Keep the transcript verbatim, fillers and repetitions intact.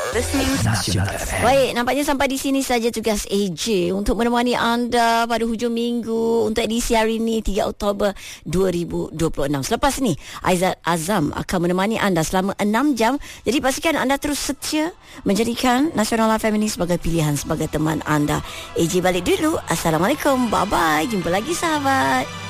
Listening Nasional F M. Baik, nampaknya sampai di sini saja tugas A J untuk menemani anda pada hujung minggu untuk edisi hari ini tiga Oktober dua ribu dua puluh enam. Selepas ni Aizat Azam akan menemani anda selama enam jam. Jadi pastikan anda terus setia menjadikan Nasional F M ini sebagai pilihan sebagai teman anda. A J balik dulu. Assalamualaikum. Bye bye. Jumpa lagi sahabat.